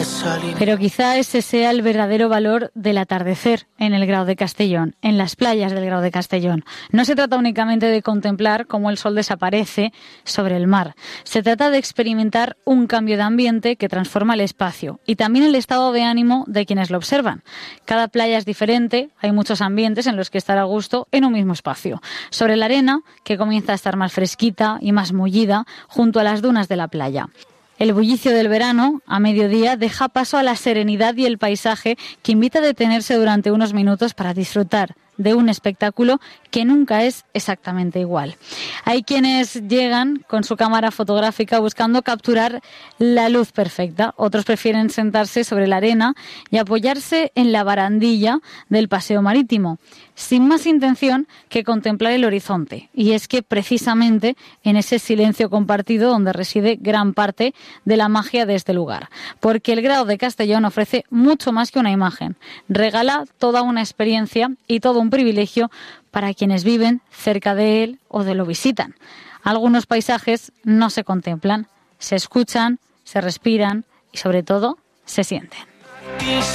Pero quizá ese sea el verdadero valor del atardecer en el Grao de Castellón, en las playas del Grao de Castellón. No se trata únicamente de contemplar cómo el sol desaparece sobre el mar. Se trata de experimentar un cambio de ambiente que transforma el espacio y también el estado de ánimo de quienes lo observan. Cada playa es diferente, hay muchos ambientes en los que estar a gusto en un mismo espacio. Sobre la arena, que comienza a estar más fresquita y más mullida, junto a las dunas de la playa. El bullicio del verano, a mediodía, deja paso a la serenidad y el paisaje que invita a detenerse durante unos minutos para disfrutar de un espectáculo que nunca es exactamente igual. Hay quienes llegan con su cámara fotográfica buscando capturar la luz perfecta. Otros prefieren sentarse sobre la arena y apoyarse en la barandilla del paseo marítimo, sin más intención que contemplar el horizonte. Y es que precisamente en ese silencio compartido donde reside gran parte de la magia de este lugar. Porque el Grao de Castellón ofrece mucho más que una imagen. Regala toda una experiencia y todo un privilegio para quienes viven cerca de él o de lo visitan. Algunos paisajes no se contemplan, se escuchan, se respiran y sobre todo se sienten.